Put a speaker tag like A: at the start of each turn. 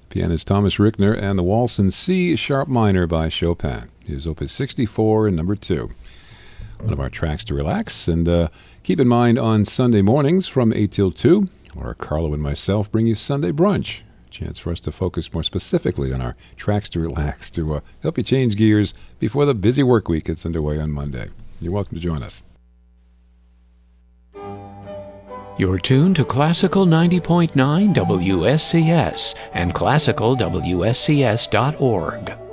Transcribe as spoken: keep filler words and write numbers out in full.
A: Pianist Thomas Rickner and the Waltz in C sharp minor by Chopin. Here's Opus sixty-four and number two. One of our tracks to relax. And uh, keep in mind on Sunday mornings from eight till two, where Carlo and myself bring you Sunday brunch. A chance for us to focus more specifically on our tracks to relax, to uh, help you change gears before the busy work week gets underway on Monday. You're welcome to join us.
B: You're tuned to Classical ninety point nine W S C S and classical W S C S dot org.